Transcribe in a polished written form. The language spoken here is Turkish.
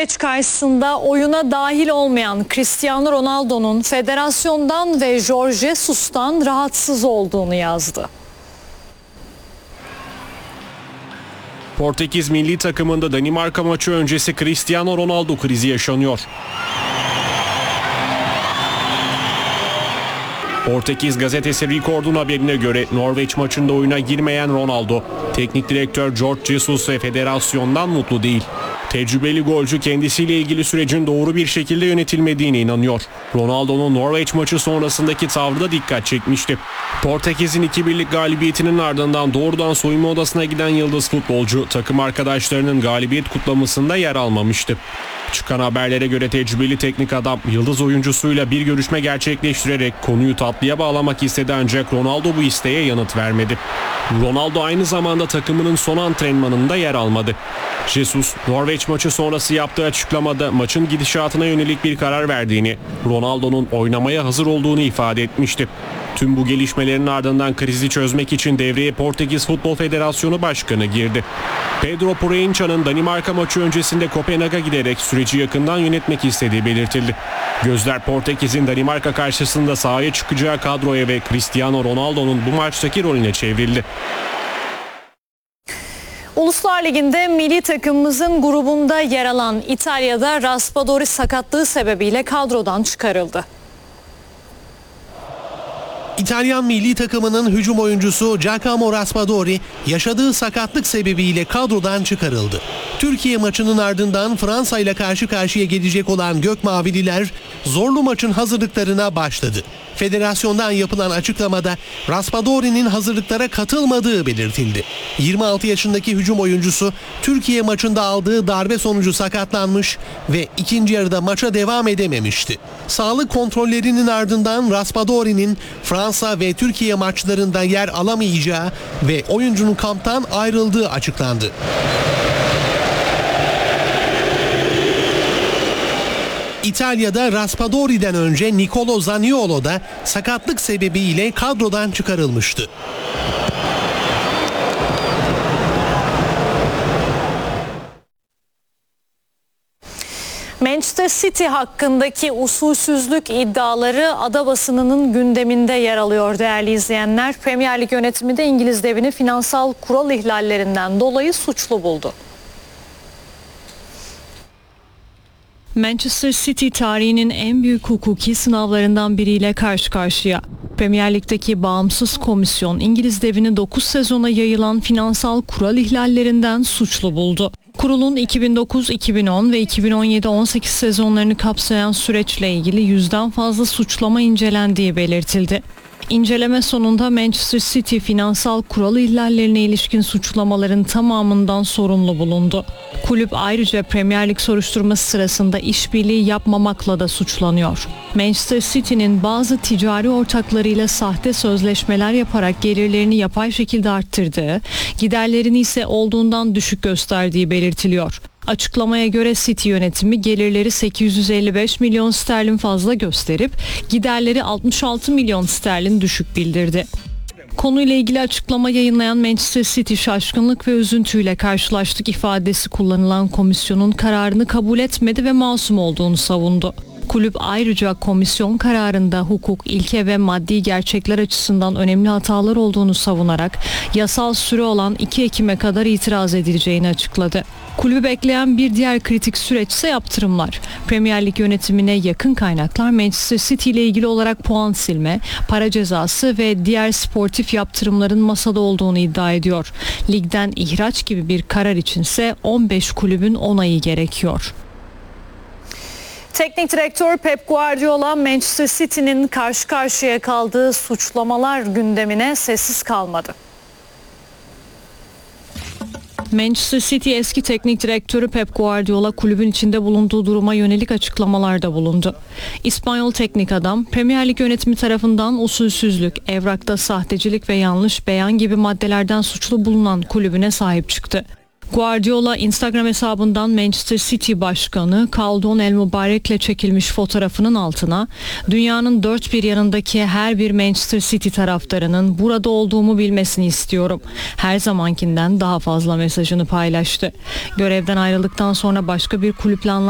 Norveç karşısında oyuna dahil olmayan Cristiano Ronaldo'nun federasyondan ve Jorge Jesus'tan rahatsız olduğunu yazdı. Portekiz milli takımında Danimarka maçı öncesi Cristiano Ronaldo krizi yaşanıyor. Portekiz gazetesi Record'un haberine göre Norveç maçında oyuna girmeyen Ronaldo, teknik direktör Jorge Jesus ve federasyondan mutlu değil. Tecrübeli golcü kendisiyle ilgili sürecin doğru bir şekilde yönetilmediğine inanıyor. Ronaldo'nun Norveç maçı sonrasındaki tavrı da dikkat çekmişti. Portekiz'in 2-1'lik galibiyetinin ardından doğrudan soyunma odasına giden yıldız futbolcu takım arkadaşlarının galibiyet kutlamasında yer almamıştı. Çıkan haberlere göre tecrübeli teknik adam yıldız oyuncusuyla bir görüşme gerçekleştirerek konuyu tatlıya bağlamak istedi, ancak Ronaldo bu isteğe yanıt vermedi. Ronaldo aynı zamanda takımının son antrenmanında yer almadı. Jesus, Norveç maçı sonrası yaptığı açıklamada maçın gidişatına yönelik bir karar verdiğini, Ronaldo'nun oynamaya hazır olduğunu ifade etmişti. Tüm bu gelişmelerin ardından krizi çözmek için devreye Portekiz Futbol Federasyonu Başkanı girdi. Pedro Poreinça'nın Danimarka maçı öncesinde Kopenhag'a giderek süreci yakından yönetmek istediği belirtildi. Gözler Portekiz'in Danimarka karşısında sahaya çıkacağı kadroya ve Cristiano Ronaldo'nun bu maçtaki rolüne çevrildi. Uluslar Ligi'nde milli takımımızın grubunda yer alan İtalya'da Raspadori sakatlığı sebebiyle kadrodan çıkarıldı. İtalyan milli takımının hücum oyuncusu Giacomo Raspadori yaşadığı sakatlık sebebiyle kadrodan çıkarıldı. Türkiye maçının ardından Fransa ile karşı karşıya gelecek olan Gökmavililer zorlu maçın hazırlıklarına başladı. Federasyondan yapılan açıklamada Raspadori'nin hazırlıklara katılmadığı belirtildi. 26 yaşındaki hücum oyuncusu Türkiye maçında aldığı darbe sonucu sakatlanmış ve ikinci yarıda maça devam edememişti. Sağlık kontrollerinin ardından Raspadori'nin Fransa ve Türkiye maçlarında yer alamayacağı ve oyuncunun kamptan ayrıldığı açıklandı. İtalya'da Raspadori'den önce Nicolo Zaniolo da sakatlık sebebiyle kadrodan çıkarılmıştı. Manchester City hakkındaki usulsüzlük iddiaları ada basınının gündeminde yer alıyor değerli izleyenler. Premier Lig yönetimi de İngiliz devini finansal kural ihlallerinden dolayı suçlu buldu. Manchester City tarihinin en büyük hukuki sınavlarından biriyle karşı karşıya. Premier Lig'deki bağımsız komisyon İngiliz devini 9 sezona yayılan finansal kural ihlallerinden suçlu buldu. Kurulun 2009-2010 ve 2017-18 sezonlarını kapsayan süreçle ilgili 100'den fazla suçlama incelendiği belirtildi. İnceleme sonunda Manchester City finansal kural ihlallerine ilişkin suçlamaların tamamından sorumlu bulundu. Kulüp ayrıca Premier Lig soruşturması sırasında işbirliği yapmamakla da suçlanıyor. Manchester City'nin bazı ticari ortaklarıyla sahte sözleşmeler yaparak gelirlerini yapay şekilde arttırdığı, giderlerini ise olduğundan düşük gösterdiği belirtiliyor. Açıklamaya göre City yönetimi gelirleri 855 milyon sterlin fazla gösterip giderleri 66 milyon sterlin düşük bildirdi. Konuyla ilgili açıklama yayınlayan Manchester City şaşkınlık ve üzüntüyle karşılaştık ifadesi kullanılan komisyonun kararını kabul etmedi ve masum olduğunu savundu. Kulüp ayrıca komisyon kararında hukuk, ilke ve maddi gerçekler açısından önemli hatalar olduğunu savunarak yasal süre olan 2 Ekim'e kadar itiraz edileceğini açıkladı. Kulübü bekleyen bir diğer kritik süreç ise yaptırımlar. Premier Lig yönetimine yakın kaynaklar Manchester City ile ilgili olarak puan silme, para cezası ve diğer sportif yaptırımların masada olduğunu iddia ediyor. Ligden ihraç gibi bir karar içinse 15 kulübün onayı gerekiyor. Teknik direktör Pep Guardiola Manchester City'nin karşı karşıya kaldığı suçlamalar gündemine sessiz kalmadı. Manchester City eski teknik direktörü Pep Guardiola kulübün içinde bulunduğu duruma yönelik açıklamalarda bulundu. İspanyol teknik adam Premier Lig yönetimi tarafından usulsüzlük, evrakta sahtecilik ve yanlış beyan gibi maddelerden suçlu bulunan kulübüne sahip çıktı. Guardiola Instagram hesabından Manchester City Başkanı Kaldon El Mübarek'le çekilmiş fotoğrafının altına "Dünyanın dört bir yanındaki her bir Manchester City taraftarının burada olduğumu bilmesini istiyorum. Her zamankinden daha fazla" mesajını paylaştı. Görevden ayrıldıktan sonra başka bir kulüple